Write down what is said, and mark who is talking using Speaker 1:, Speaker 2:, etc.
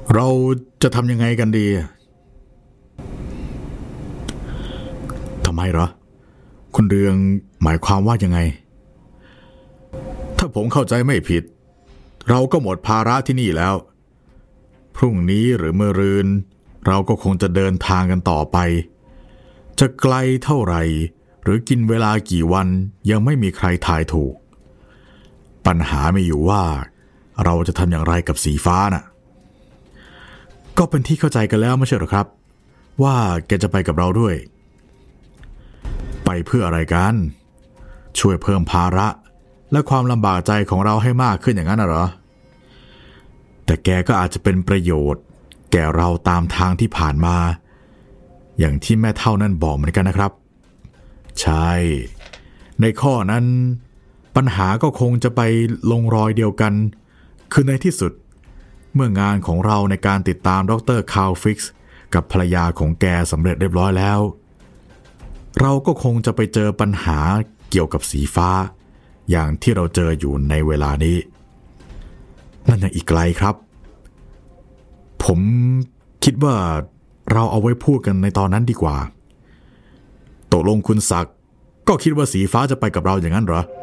Speaker 1: เราจะทำยังไงกันดีทำไมเหรอคุณเรืองหมายความว่ายังไงถ้าผมเข้าใจไม่ผิดเราก็หมดภาระที่นี่แล้วพรุ่งนี้หรือมะรืนเราก็คงจะเดินทางกันต่อไปจะไกลเท่าไหร่หรือกินเวลากี่วันยังไม่มีใครทายถูกปัญหามีอยู่ว่าเราจะทำอย่างไรกับสีฟ้าน่ะก็เป็นที่เข้าใจกันแล้วไม่ใช่หรอครับว่าแกจะไปกับเราด้วยไปเพื่ออะไรกันช่วยเพิ่มภาระและความลำบากใจของเราให้มากขึ้นอย่างนั้นเหรอแต่แกก็อาจจะเป็นประโยชน์แก่เราตามทางที่ผ่านมาอย่างที่แม่เฒ่านั่นบอกเหมือนกันนะครับใช่ในข้อนั้นปัญหาก็คงจะไปลงรอยเดียวกันคือในที่สุดเมื่องานของเราในการติดตามดร.คาร์ลฟิกซ์กับภรรยาของแกสำเร็จเรียบร้อยแล้วเราก็คงจะไปเจอปัญหาเกี่ยวกับสีฟ้าอย่างที่เราเจออยู่ในเวลานี้นั่นยังอีกไกลครับผมคิดว่าเราเอาไว้พูดกันในตอนนั้นดีกว่าตกลงคุณศักดิ์ก็คิดว่าสีฟ้าจะไปกับเราอย่างนั้นเหรอ